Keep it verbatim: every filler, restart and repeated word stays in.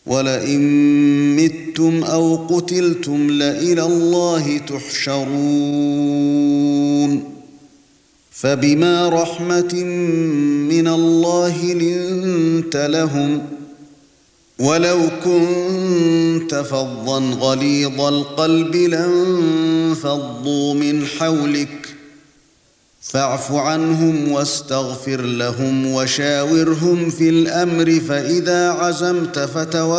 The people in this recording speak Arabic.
وَلَئِن مِّتُّمْ أَوْ قُتِلْتُمْ لَإِلَى اللَّهِ تُحْشَرُونَ فَبِمَا رَحْمَةٍ مِّنَ اللَّهِ لِنتَ لَهُمْ وَلَوْ كُنتَ فَظًّا غَلِيظَ الْقَلْبِ لَانفَضُّوا مِنْ حَوْلِكَ فاعف عنهم واستغفر لهم وشاورهم في الأمر فإذا عزمت فتوكل